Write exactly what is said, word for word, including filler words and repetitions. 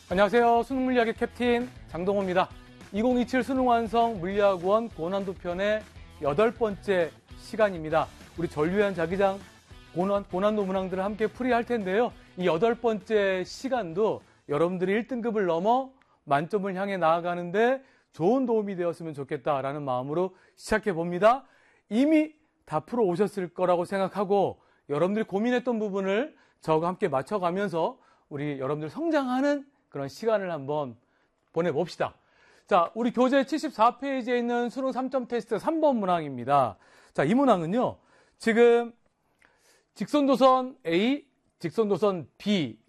안녕하세요. 수능물리학의 캡틴 장동호입니다. 이천이십칠 수능완성 물리학원 고난도 편의 여덟 번째 시간입니다. 우리 전류한 자기장 고난, 고난도 문항들을 함께 풀이할 텐데요. 이 여덟 번째 시간도 여러분들이 일 등급을 넘어 만점을 향해 나아가는데 좋은 도움이 되었으면 좋겠다라는 마음으로 시작해 봅니다. 이미 다 풀어 오셨을 거라고 생각하고 여러분들이 고민했던 부분을 저와 함께 맞춰가면서 우리 여러분들 성장하는 그런 시간을 한번 보내봅시다. 자, 우리 교재 칠십사 페이지에 있는 수능 삼 점 테스트 삼 번 문항입니다. 자, 이 문항은요, 지금 직선도선 A, 직선도선 B